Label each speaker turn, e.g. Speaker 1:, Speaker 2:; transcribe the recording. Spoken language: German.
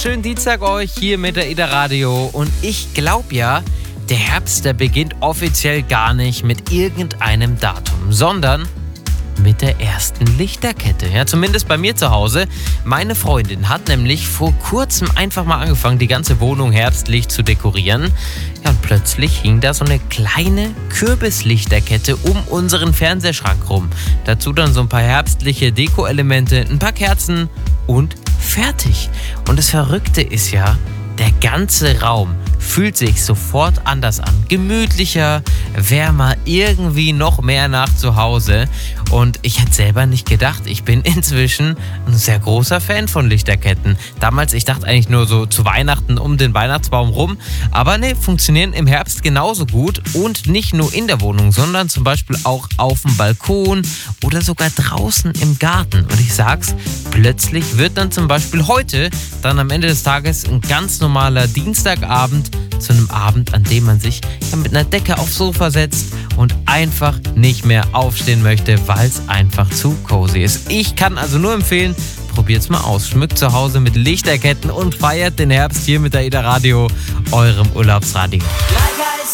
Speaker 1: schönen Dienstag euch hier mit der Ida Radio. Und ich glaube ja, der Herbst, der beginnt offiziell gar nicht mit irgendeinem Datum, sondern mit der ersten Lichterkette. Ja, zumindest bei mir zu Hause. Meine Freundin hat nämlich vor kurzem einfach mal angefangen, die ganze Wohnung herbstlich zu dekorieren. Ja, und plötzlich hing da so eine kleine Kürbislichterkette um unseren Fernsehschrank rum. Dazu dann so ein paar herbstliche Deko-Elemente, ein paar Kerzen und fertig. Und das Verrückte ist ja, der ganze Raum fühlt sich sofort anders an. Gemütlicher, wärmer, irgendwie noch mehr nach zu Hause. Und ich hätte selber nicht gedacht, ich bin inzwischen ein sehr großer Fan von Lichterketten. Damals, ich dachte eigentlich nur so zu Weihnachten um den Weihnachtsbaum rum. Aber ne, funktionieren im Herbst genauso gut. Und nicht nur in der Wohnung, sondern zum Beispiel auch auf dem Balkon oder sogar draußen im Garten. Und ich sag's, plötzlich wird dann zum Beispiel heute dann am Ende des Tages ein ganz normaler Dienstagabend zu einem Abend, an dem man sich mit einer Decke aufs Sofa setzt und einfach nicht mehr aufstehen möchte, weil es einfach zu cozy ist. Ich kann also nur empfehlen, probiert's mal aus. Schmückt zu Hause mit Lichterketten und feiert den Herbst hier mit der Ida Radio, eurem Urlaubsradio.